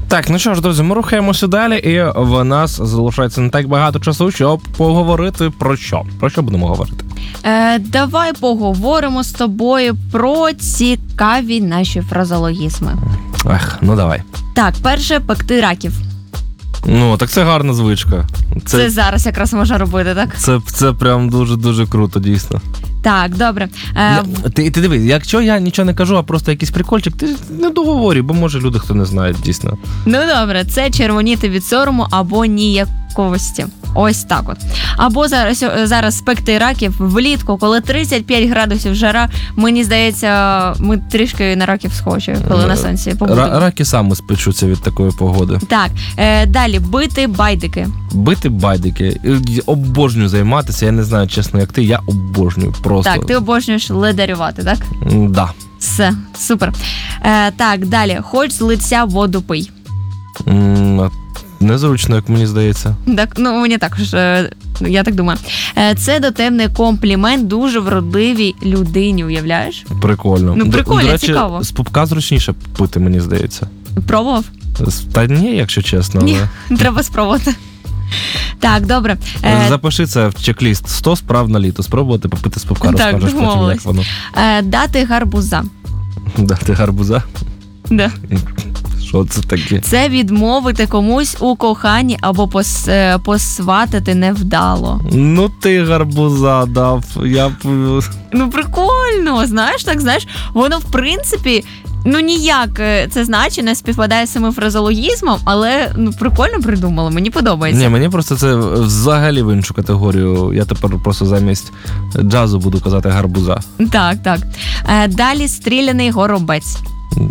Так, ну що ж, друзі, ми рухаємося далі, і в нас залишається не так багато часу, щоб поговорити про що? Про що будемо говорити? Давай поговоримо з тобою про цікаві наші фразеологізми. Ну давай. Так, перше, пекти раків. Ну, так це гарна звичка. Це зараз якраз можна робити, так? Це прям дуже-дуже круто, дійсно. Так, добре. Ти дивись, якщо я нічого не кажу, а просто якийсь прикольчик, ти не договорюй, бо може люди, хто не знає, дійсно. Ну добре, це червоніти від сорому або ніяковості. Ось так от. Або зараз спекти раків влітку, коли 35 градусів жара, мені здається, ми трішки на раків схожі, коли на сонці побудемо. Раки саме спечуться від такої погоди. Так, далі, бити байдики. Бити байдики. Обожнюю займатися, я не знаю, чесно, як ти, я обожнюю просто. Так, ти обожнюєш ледарювати, так? Да. Все, супер. Так, далі, хоч з лиця воду пий. Незручно, як мені здається. Так, ну мені також, я так думаю. Це дотемний комплімент дуже вродливій людині, уявляєш? Прикольно. Ну прикольно, до речі, цікаво. З пупка зручніше пити, мені здається. Пробував? Та ні, якщо чесно. Ні, треба спробувати. Так, добре. Запиши це в чек-ліст. 100 справ на літо. Спробувати попити з пупка, розкажеш потім, як воно. Дати гарбуза. Дати гарбуза? Да. Що це таке? Це відмовити комусь у коханні або посватати невдало. Ну ти гарбуза дав. Ну прикольно, знаєш, воно в принципі, ну ніяк це значення співпадає з самим фразеологізмом, але ну прикольно придумали, мені подобається. Ні, мені просто це взагалі в іншу категорію. Я тепер просто замість джазу буду казати гарбуза. Так. Далі стріляний горобець.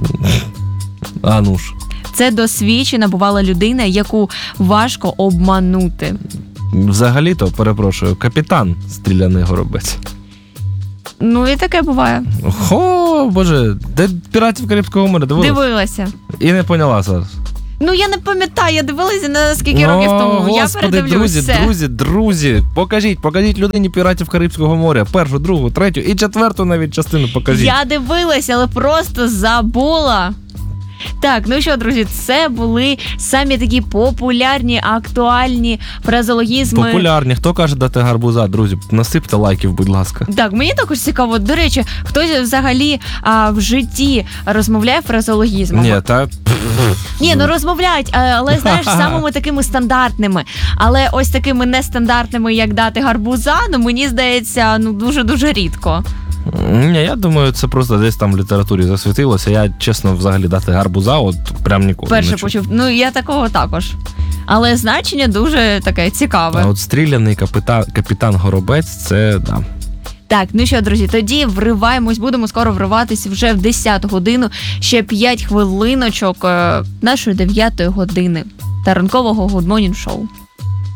А ну ж. Це досвідчена бувала людина, яку важко обманути. Взагалі-то, перепрошую, капітан стріляний горобець. Ну і таке буває. Боже, де «Піратів Карибського моря» дивилась? Дивилася. І не поняла зараз. Ну я не пам'ятаю, я дивилася на скільки років тому. Господи, Я передивлюсь все. друзі, покажіть людині «Піратів Карибського моря». Першу, другу, третю і четверту навіть частину покажіть. Я дивилася, але просто забула. Так, ну що, друзі, це були самі такі популярні, актуальні фразеологізми. Популярні. Хто каже дати гарбуза, друзі? Насипте лайків, будь ласка. Так, мені також цікаво. До речі, хтось взагалі в житті розмовляє фразеологізмами? Ні, ну розмовляють, але, знаєш, самими такими стандартними. Але ось такими нестандартними, як дати гарбуза, ну, мені здається, ну, дуже-дуже рідко. Ні, я думаю, це просто десь там в літературі засвітилося. Я, чесно, взагалі дати гарбуза, от прям ніколи Перше не чув. почув. Ну, я такого також. Але значення дуже таке цікаве. А от стріляний капітан Горобець, це, да. Так, ну що, друзі, тоді вриваємось, будемо скоро вриватися вже в 10 годину. Ще 5 хвилиночок нашої 9 години та ранкового Good Morning Show.